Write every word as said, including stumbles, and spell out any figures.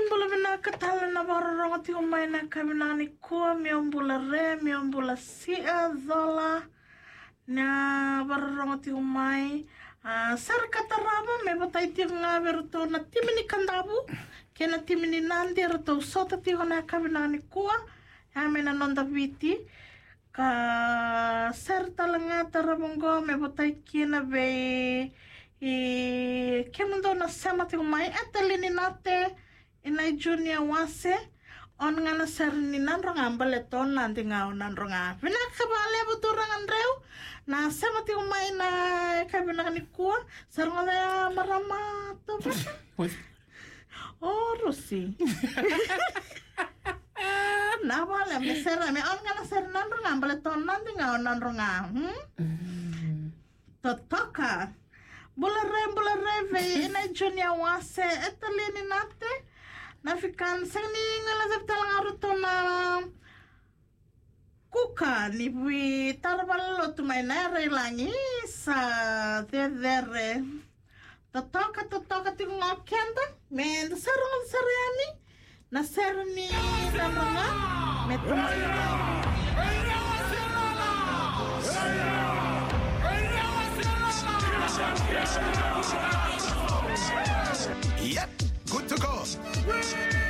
mbola vinakatala na varoranga tiko mai na kavinani kua mio mbola re mio mbola sia dhola na varoranga tiko mai sar katarava me batai tiko ngā veruto na timini kandavu ke na timini nandi rato sota tiko na kavinani kua ya me na nonda viti ka sar talanga taravongo me batai kina ve e ke mundo na sama tiko mai atalini nate inai junior wase on ngana serni nanronga ambale ton nanti ngau nanronga vina kabale buturangan reu na sama tiko mai na kabina ni kua sarnga marama to oh Rusi na vale me serna me on ngana serni nanronga ambale ton nanti ngau nanronga hmm totoka Bola re, bola re, ve ina junior wase etalini nate na fikan sani ngala zaptal ngaruto na kuka ni bui tarbalo tumai na re langi sa de dere totoka totoka tingo ngokenda me sarung sariani na serni na mga metumai Yep.